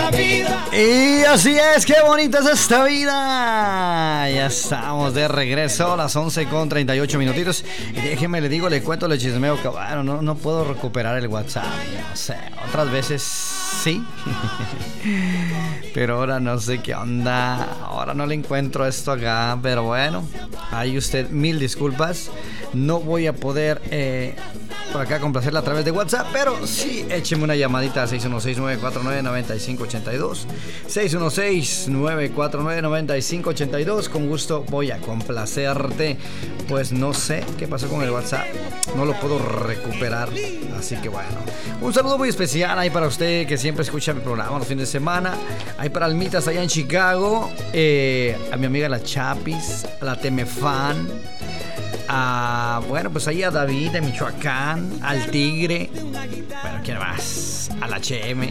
Y así es, qué bonita es esta vida. Ya estamos de regreso a las 11:38 minutitos. Y déjeme, le digo, le cuento, le chismeo que bueno, no puedo recuperar el WhatsApp. No sé, otras veces sí. Pero ahora no sé qué onda. Ahora no le encuentro esto acá. Pero bueno, ahí usted, mil disculpas. No voy a poder por acá complacerla a través de WhatsApp, pero sí écheme una llamadita a 616-949-9582. 616-949-9582. Con gusto voy a complacerte. Pues no sé qué pasó con el WhatsApp, no lo puedo recuperar. Así que bueno, un saludo muy especial ahí para usted que siempre escucha mi programa los fines de semana. Ahí para Almitas allá en Chicago, a mi amiga la Chapis, a la Temefan, bueno, pues ahí a David de Michoacán, al Tigre, bueno, ¿quién más? A la HM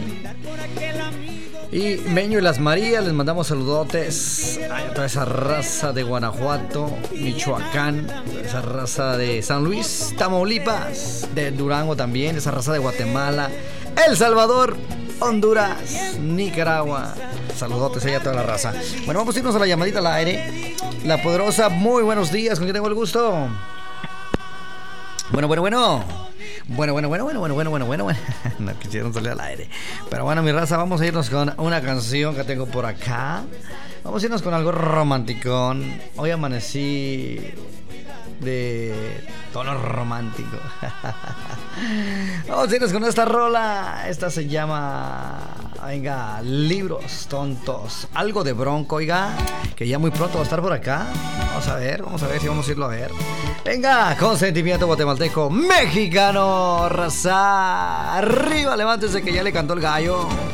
y Meño y las Marías, les mandamos saludotes a toda esa raza de Guanajuato, Michoacán, esa raza de San Luis, Tamaulipas, de Durango también, esa raza de Guatemala, El Salvador, Honduras, Nicaragua. Saludotes ahí a toda la raza. Bueno, vamos a irnos a la llamadita al aire. La Poderosa, muy buenos días, ¿con quién tengo el gusto? Bueno. Bueno. No quisieron salir al aire. Pero bueno, mi raza, vamos a irnos con una canción que tengo por acá. Vamos a irnos con algo romanticón. Hoy amanecí de tono romántico. Vamos a irnos con esta rola. Esta se llama, venga, Libros Tontos. Algo de Bronco, oiga, que ya muy pronto va a estar por acá. Vamos a ver si vamos a irlo a ver. Venga, con sentimiento guatemalteco, mexicano, raza. Arriba, levántese que ya le cantó el gallo.